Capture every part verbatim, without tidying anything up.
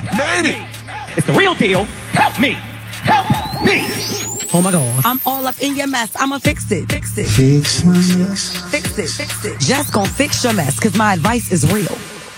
Made it! It's the real deal. Help me! Help me! Oh my God. I'm all up in your mess. I'ma fix it. Fix it. Fix my mess. Fix it. Fix it. Just gonna fix your mess, cause my advice is real.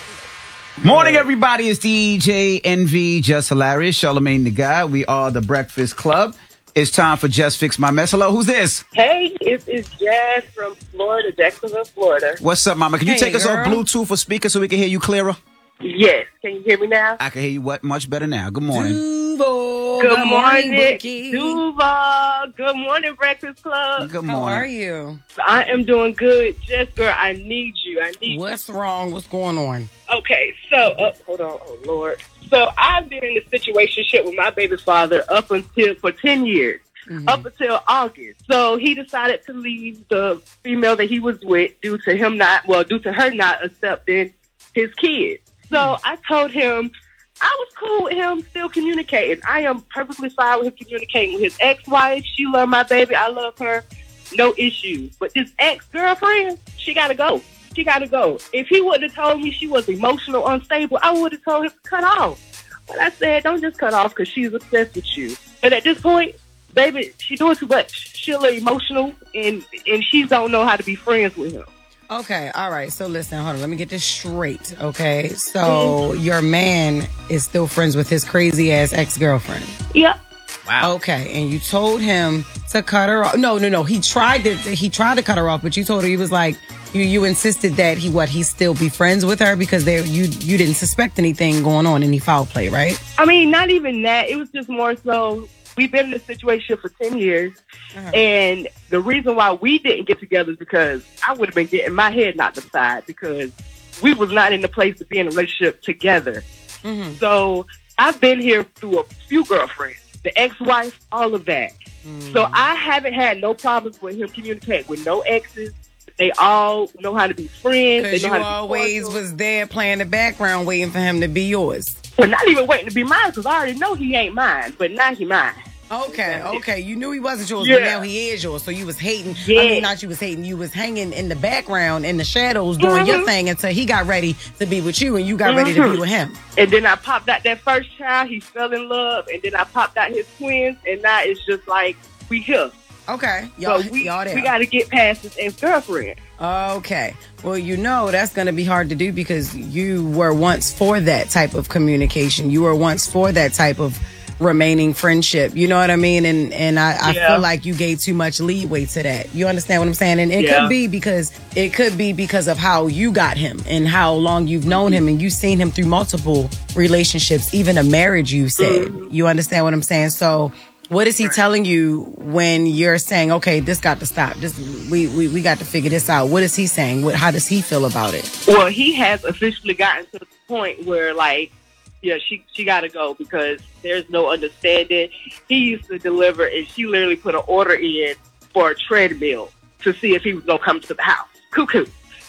Morning, everybody. It's D J Envy, Just Hilarious, Charlamagne the Guy. We are the Breakfast Club. It's time for Just Fix My Mess. Hello, who's this? Hey, it is Jazz from Florida, Jacksonville, Florida. What's up, Mama? Can you Hey, take us girl. off Bluetooth or speaker so we can hear you clearer? Yes. Can you hear me now? I can hear you what much better now. Good morning. Duval. Good, Good morning, Bookie. Duval. Good morning, Breakfast Club. Good How morning. are you? I am doing good. Jess, girl, I need you. I need What's wrong? What's going on? you. Okay, so, uh, hold on. Oh, Lord. So, I've been in a situationship with my baby father up until, for ten years. Mm-hmm. Up until August. So he decided to leave the female that he was with due to him not, well, due to her not accepting his kids. So Mm-hmm. I told him I was cool with him still communicating. I am perfectly fine with him communicating with his ex-wife. She loved my baby. I love her. No issues. But this ex-girlfriend, she got to go. She got to go. If he would have told me she was emotional, unstable, I would have told him to cut off. But I said, don't just cut off because she's obsessed with you. And at this point, baby, she doing too much. She's a little emotional, and, and she don't know how to be friends with him. Okay, all right. So listen, hold on. Let me get this straight, okay? So your man is still friends with his crazy-ass ex-girlfriend. Yep. Wow. Okay, and you told him to cut her off. No, no, no. He tried to he tried to cut her off, but you told her, he was like, you you insisted that he what he still be friends with her because they you you didn't suspect anything going on, any foul play, right? I mean, not even that. It was just more so, we've been in this situation for ten years, Uh-huh. and the reason why we didn't get together is because I would have been getting my head knocked aside because we was not in the place to be in a relationship together. Mm-hmm. So I've been here through a few girlfriends, the ex-wife, all of that. Mm-hmm. So I haven't had no problems with him communicating with no exes. They all know how to be friends. They Because know you how to be always cordial. was there playing the background waiting for him to be yours. Well, not even waiting to be mine because I already know he ain't mine, but now he mine. Okay, okay. You knew he wasn't yours, Yeah. but now he is yours. So you was hating. Yeah. I mean, not you was hating. You was hanging in the background, in the shadows, doing your Mhm. thing until he got ready to be with you and you got ready to be Mhm. with him. And then I popped out that first child. He fell in love, and then I popped out his twins, and now it's just like we here. Okay. Y'all, so we y'all there. we got to get past this ex-girlfriend. Okay. Well, you know, that's going to be hard to do because you were once for that type of communication. You were once for that type of remaining friendship. You know what I mean? And and I, I Yeah. feel like you gave too much leeway to that. You understand what I'm saying? And it Yeah. could be because it could be because of how you got him and how long you've known him and you've seen him through multiple relationships, even a marriage, you said. You understand what I'm saying? So what is he telling you when you're saying, okay, this got to stop? This we, we, we got to figure this out. What is he saying? What, how does he feel about it? Well, he has officially gotten to the point where, like, yeah, she she got to go because there's no understanding. He used to deliver, and she literally put an order in for a treadmill to see if he was gonna come to the house. Cuckoo.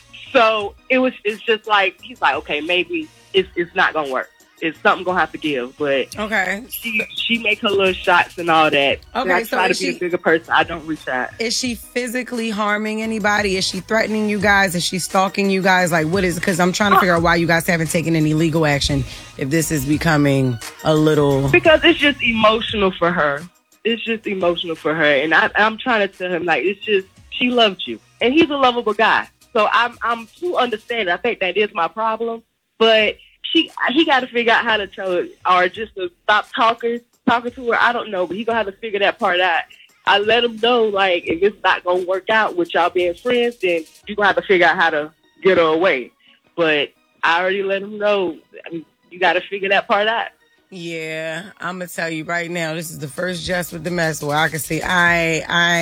So it was. It's just like he's like, okay, maybe it's it's not gonna work. It's something gonna have to give. But Okay. she she make her little shots and all that. And Okay, I so try to is be she- a bigger person. I don't reach out. Is she physically harming anybody? Is she threatening you guys? Is she stalking you guys? Like, what is, because I'm trying to figure out why you guys haven't taken any legal action if this is becoming a little. Because it's just emotional for her. It's just emotional for her. And I, I'm trying to tell him, like, it's just, she loved you. And he's a lovable guy. So I'm I'm too understanding. I think that is my problem. But she he got to figure out how to tell her, or just to stop talking, talking to her. I don't know, but he going to have to figure that part out. I let him know, like, if it's not going to work out with y'all being friends, then you're going to have to figure out how to get her away. But I already let him know, I mean, you got to figure that part out. Yeah, I'm gonna tell you right now. This is the first Just with the Mess where I can see I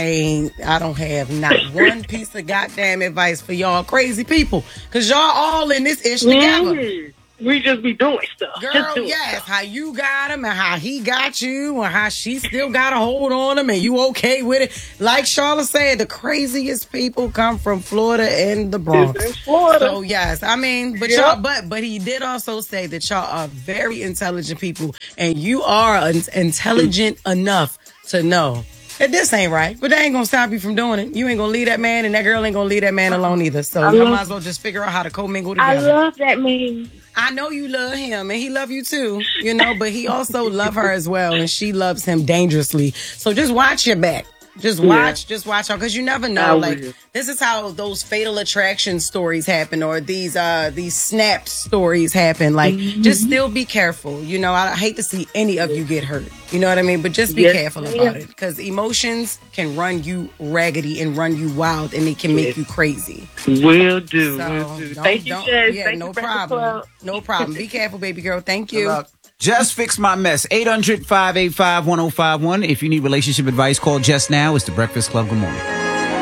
I I don't have not one piece of goddamn advice for y'all crazy people, cause y'all all in this ish together. Mhm. We just be doing stuff. Girl, just doing yes, stuff. how you got him and how he got you and how she still got a hold on him and you okay with it. Like Charlotte said, the craziest people come from Florida and the Bronx. It's in Florida. So yes, I mean, but Yep. y'all, but but he did also say that y'all are very intelligent people and you are un- intelligent enough to know that this ain't right. But that ain't gonna stop you from doing it. You ain't gonna leave that man and that girl ain't gonna leave that man alone either. So I you love- might as well just figure out how to commingle I together. love that meme. I know you love him and he love you too, you know, but he also love her as well and she loves him dangerously. So just watch your back. Just watch, yeah. just watch her, because you never know. I like will. This is how those fatal attraction stories happen, or these uh these snap stories happen. Like, mm-hmm. just still be careful. You know, I hate to see any of you get hurt. You know what I mean? But just be yes, careful about yeah. it, because emotions can run you raggedy and run you wild, and it can make yes. you crazy. Will do. So, will do. Thank you, Jess. Yeah, Thank no you problem. No problem. Be careful, baby girl. Thank you. Just Fix My Mess. eight hundred, five eight five, one oh five one. If you need relationship advice, call Just now. It's The Breakfast Club. Good morning.